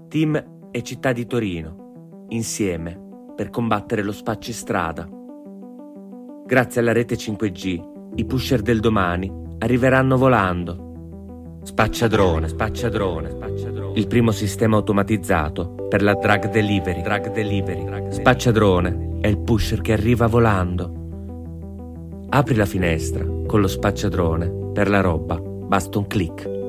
Team e città di Torino, insieme, per combattere lo spaccistrada. Grazie alla rete 5G, i pusher del domani arriveranno volando. Spacciadrone, spacciadrone, spacciadrone. Il primo sistema automatizzato per la drug delivery. Spacciadrone è il pusher che arriva volando. Apri la finestra con lo spacciadrone, per la roba basta un click.